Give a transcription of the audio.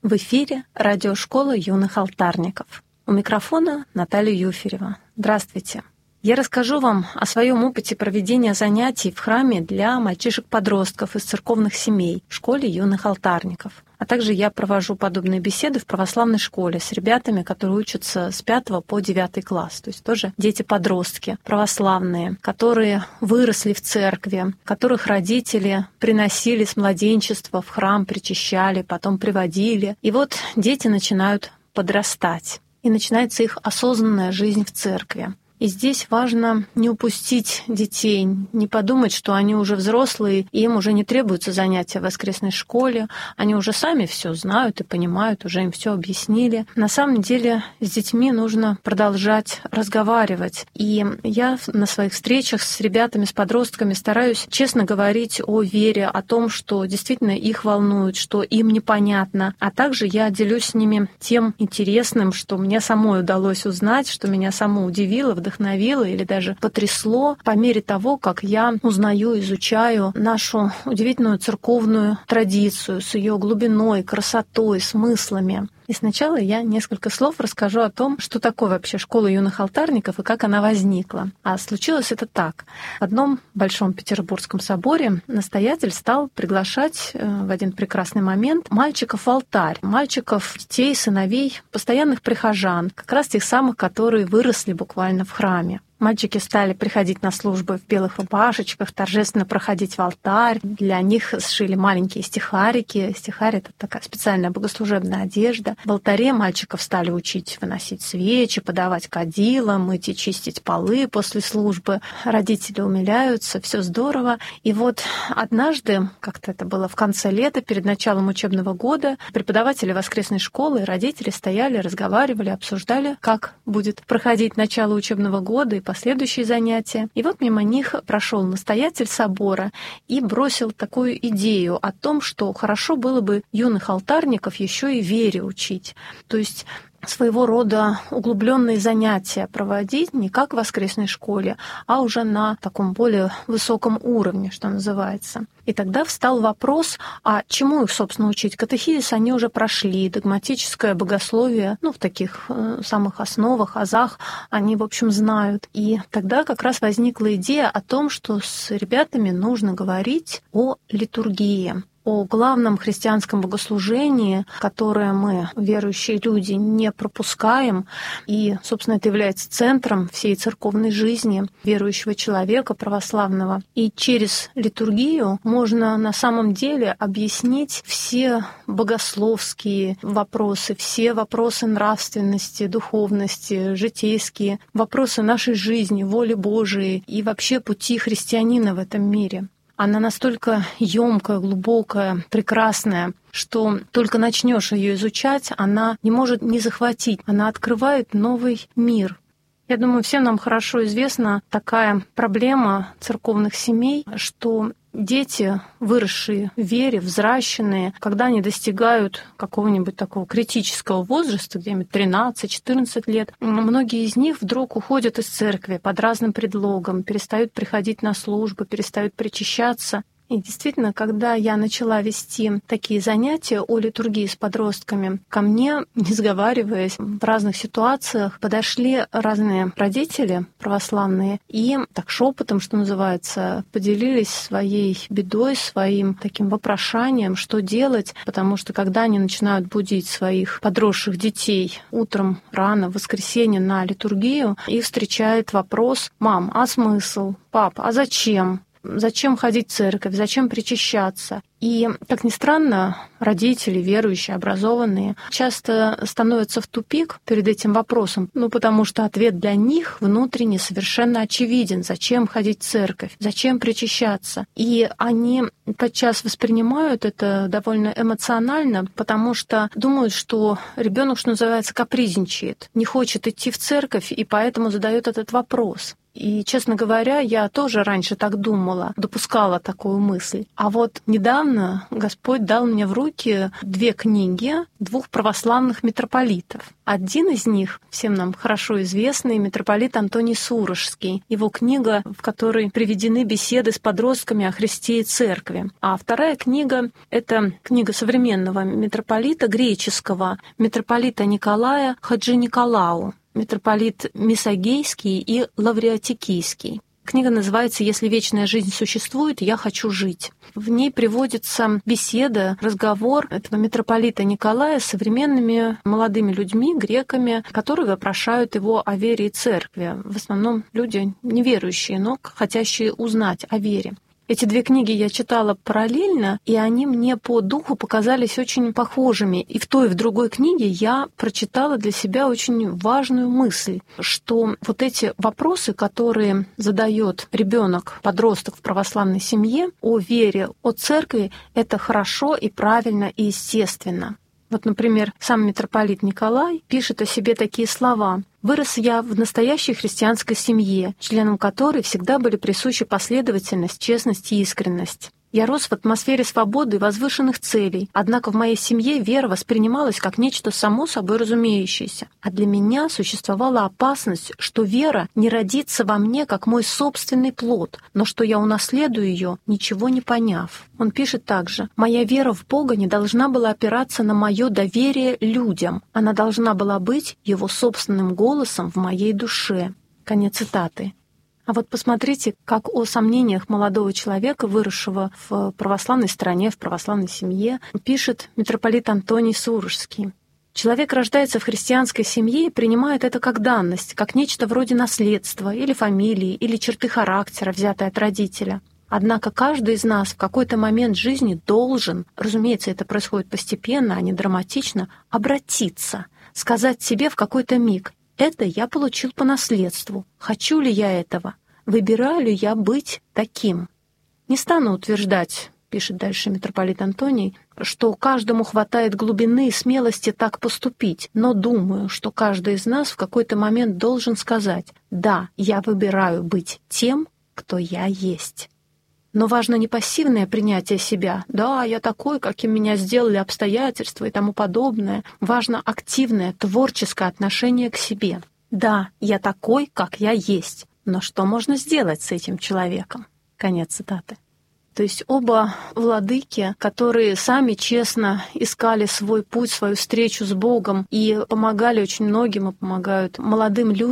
В эфире радиошкола юных алтарников. У микрофона Наталья Юферева. Здравствуйте. Я расскажу вам о своем опыте проведения занятий в храме для мальчишек-подростков из церковных семей в школе юных алтарников. А также я провожу подобные беседы в православной школе с ребятами, которые учатся с 5 по 9 класс. То есть тоже дети-подростки православные, которые выросли в церкви, которых родители приносили с младенчества в храм, причащали, потом приводили. И вот дети начинают подрастать. И начинается их осознанная жизнь в церкви. И здесь важно не упустить детей, не подумать, что они уже взрослые, и им уже не требуются занятия в воскресной школе, они уже сами все знают и понимают, уже им все объяснили. На самом деле с детьми нужно продолжать разговаривать. И я на своих встречах с ребятами, с подростками стараюсь честно говорить о вере, о том, что действительно их волнует, что им непонятно. А также я делюсь с ними тем интересным, что мне самой удалось узнать, что меня само удивило, вдохновило или даже потрясло по мере того, как я узнаю, изучаю нашу удивительную церковную традицию с ее глубиной, красотой, смыслами. И сначала я несколько слов расскажу о том, что такое вообще школа юных алтарников и как она возникла. А случилось это так. В одном большом петербургском соборе настоятель стал приглашать в один прекрасный момент мальчиков в алтарь. Мальчиков, детей, сыновей, постоянных прихожан, как раз тех самых, которые выросли буквально в храме. Мальчики стали приходить на службы в белых рубашечках, торжественно проходить в алтарь. Для них сшили маленькие стихарики. Стихарь — это такая специальная богослужебная одежда. В алтаре мальчиков стали учить выносить свечи, подавать кадила, мыть и чистить полы после службы. Родители умиляются, все здорово. И вот однажды, как-то это было в конце лета, перед началом учебного года, преподаватели воскресной школы и родители стояли, разговаривали, обсуждали, как будет проходить начало учебного года и последующие занятия. И вот мимо них прошел настоятель собора и бросил такую идею о том, что хорошо было бы юных алтарников еще и вере учить. То есть своего рода углубленные занятия проводить не как в воскресной школе, а уже на таком более высоком уровне, что называется. И тогда встал вопрос, а чему их, собственно, учить? Катехизис они уже прошли, догматическое богословие, в таких самых основах, азах, они, в общем, знают. И тогда как раз возникла идея о том, что с ребятами нужно говорить о литургии, о главном христианском богослужении, которое мы, верующие люди, не пропускаем. И, собственно, это является центром всей церковной жизни верующего человека, православного. И через литургию можно на самом деле объяснить все богословские вопросы, все вопросы нравственности, духовности, житейские, вопросы нашей жизни, воли Божией и вообще пути христианина в этом мире. Она настолько ёмкая, глубокая, прекрасная, что только начнешь ее изучать, она не может не захватить. Она открывает новый мир. Я думаю, всем нам хорошо известна такая проблема церковных семей, что дети, выросшие в вере, взращенные, когда они достигают какого-нибудь такого критического возраста, где-нибудь 13-14 лет, многие из них вдруг уходят из церкви под разным предлогом, перестают приходить на службы, перестают причащаться. И действительно, когда я начала вести такие занятия о литургии с подростками, ко мне, не сговариваясь, в разных ситуациях подошли разные родители православные и так шепотом, что называется, поделились своей бедой, своим таким вопрошанием, что делать, потому что когда они начинают будить своих подросших детей утром рано в воскресенье на литургию, их встречает вопрос: «Мам, а смысл? Пап, а зачем? Зачем ходить в церковь? Зачем причащаться?» И, как ни странно, родители, верующие, образованные, часто становятся в тупик перед этим вопросом, потому что ответ для них внутренне совершенно очевиден. Зачем ходить в церковь? Зачем причащаться? И они подчас воспринимают это довольно эмоционально, потому что думают, что ребенок, что называется, капризничает, не хочет идти в церковь, и поэтому задает этот вопрос. И, честно говоря, я тоже раньше так думала, допускала такую мысль. А вот недавно Господь дал мне в руки 2 книги 2 православных митрополитов. Один из них, всем нам хорошо известный, митрополит Антоний Сурожский. Его книга, в которой приведены беседы с подростками о Христе и Церкви. А вторая книга — это книга современного митрополита греческого, митрополита Николая Хаджи-Николау, митрополит Мисагейский и Лавриатикийский. Книга называется «Если вечная жизнь существует, я хочу жить». В ней приводится беседа, разговор этого митрополита Николая с современными молодыми людьми, греками, которые вопрошают его о вере и церкви. В основном люди неверующие, но хотящие узнать о вере. Эти 2 книги я читала параллельно, и они мне по духу показались очень похожими. И в той, и в другой книге я прочитала для себя очень важную мысль, что вот эти вопросы, которые задает ребенок, подросток в православной семье о вере, о церкви, это хорошо и правильно и естественно. Вот, например, сам митрополит Николай пишет о себе такие слова: «Вырос я в настоящей христианской семье, членам которой всегда были присущи последовательность, честность и искренность. Я рос в атмосфере свободы и возвышенных целей, однако в моей семье вера воспринималась как нечто само собой разумеющееся. А для меня существовала опасность, что вера не родится во мне как мой собственный плод, но что я унаследую ее, ничего не поняв». Он пишет также: «Моя вера в Бога не должна была опираться на мое доверие людям, она должна была быть его собственным голосом в моей душе». Конец цитаты. А вот посмотрите, как о сомнениях молодого человека, выросшего в православной стране, в православной семье, пишет митрополит Антоний Сурожский. «Человек рождается в христианской семье и принимает это как данность, как нечто вроде наследства или фамилии, или черты характера, взятой от родителя. Однако каждый из нас в какой-то момент жизни должен, разумеется, это происходит постепенно, а не драматично, обратиться, сказать себе в какой-то миг: это я получил по наследству. Хочу ли я этого? Выбираю ли я быть таким? Не стану утверждать, — пишет дальше митрополит Антоний, — что каждому хватает глубины и смелости так поступить, но думаю, что каждый из нас в какой-то момент должен сказать: да, я выбираю быть тем, кто я есть». Но важно не пассивное принятие себя. Да, я такой, каким меня сделали обстоятельства и тому подобное. Важно активное, творческое отношение к себе. Да, я такой, как я есть. Но что можно сделать с этим человеком? Конец цитаты. То есть оба владыки, которые сами честно искали свой путь, свою встречу с Богом и помогали очень многим, и помогают молодым людям,